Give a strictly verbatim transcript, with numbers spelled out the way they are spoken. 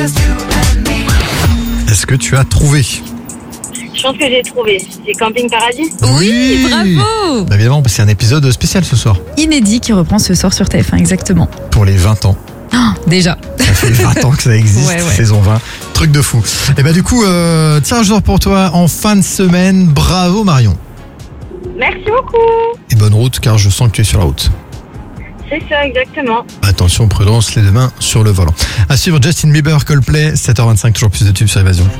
Est-ce que tu as trouvé ? Je pense que j'ai trouvé. C'est Camping Paradis. Oui, bravo. Bah évidemment, c'est un épisode spécial ce soir. Inédit qui reprend ce soir sur T F un, exactement. Pour les vingt ans. Oh, déjà. Ça fait vingt ans que ça existe, Ouais, ouais. saison vingt. Truc de fou. Et bah du coup, euh, tirage d'or pour toi en fin de semaine. Bravo Marion. Merci beaucoup. Et bonne route car je sens que tu es sur la route. C'est ça, exactement. Attention, prudence, les deux mains sur le volant. À suivre Justin Bieber, Coldplay, sept heures vingt-cinq, toujours plus de tubes sur Évasion.